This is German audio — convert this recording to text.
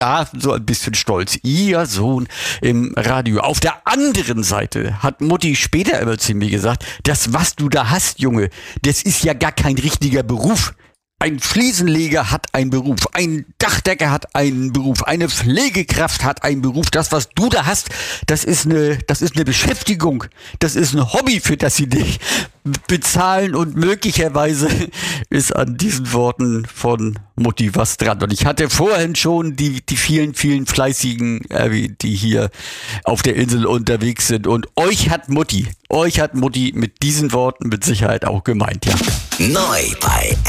Ja, so ein bisschen stolz. Ihr Sohn im Radio. Auf der anderen Seite hat Mutti später immer zu mir gesagt, das, was du da hast, Junge, das ist ja gar kein richtiger Beruf. Ein Fliesenleger hat einen Beruf, ein Dachdecker hat einen Beruf, eine Pflegekraft hat einen Beruf. Das, was du da hast, das ist eine Beschäftigung, das ist ein Hobby, für das sie dich bezahlen, und möglicherweise ist an diesen Worten von Mutti was dran. Und ich hatte vorhin schon die vielen, vielen Fleißigen erwähnt, die hier auf der Insel unterwegs sind. Und euch hat Mutti mit diesen Worten mit Sicherheit auch gemeint, ja. Neu bei